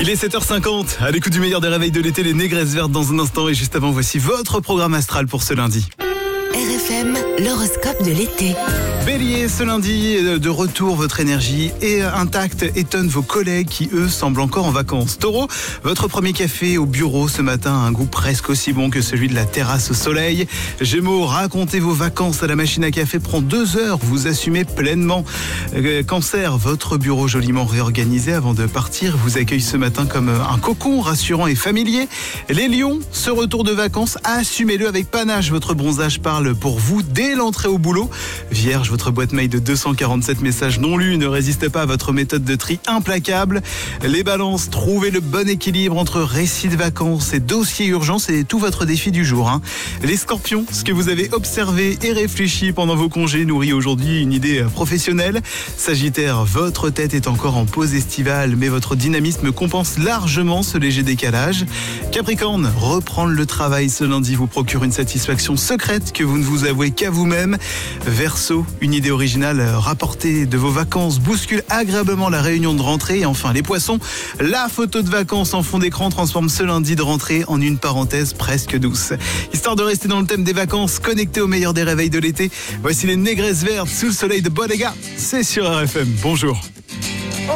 Il est 7h50, à l'écoute du meilleur des réveils de l'été, les négresses vertes dans un instant. Et juste avant, voici votre programme astral pour ce lundi. RFM, l'horoscope de l'été. Bélier, ce lundi, de retour, votre énergie est intacte, étonne vos collègues qui, eux, semblent encore en vacances. Taureau, votre premier café au bureau ce matin a un goût presque aussi bon que celui de la terrasse au soleil. Gémeaux, racontez vos vacances à la machine à café prend 2 heures, vous assumez pleinement. Cancer, votre bureau joliment réorganisé avant de partir vous accueille ce matin comme un cocon rassurant et familier. Les lions, ce retour de vacances, assumez-le avec panache, votre bronzage parle pour vous dès l'entrée au boulot. Vierge, votre boîte mail de 247 messages non lus ne résiste pas à votre méthode de tri implacable. Les balances, trouvez le bon équilibre entre récits de vacances et dossiers urgents, c'est tout votre défi du jour. Les scorpions, ce que vous avez observé et réfléchi pendant vos congés nourrit aujourd'hui une idée professionnelle. Sagittaire, votre tête est encore en pause estivale, mais votre dynamisme compense largement ce léger décalage. Capricorne, reprendre le travail ce lundi vous procure une satisfaction secrète que vous ne vous avouez qu'à vous-même. Verseau, une idée originale rapportée de vos vacances bouscule agréablement la réunion de rentrée. Et enfin les poissons, la photo de vacances en fond d'écran transforme ce lundi de rentrée en une parenthèse presque douce. Histoire de rester dans le thème des vacances, connecté au meilleur des réveils de l'été, voici les négresses vertes sous le soleil de Bodega. C'est sur RFM, bonjour.